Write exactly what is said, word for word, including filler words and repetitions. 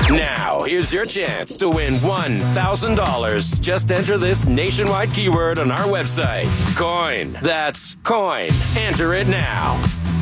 Now, here's your chance to win one thousand dollars. Just enter this nationwide keyword on our website. Coin. That's coin. Enter it now.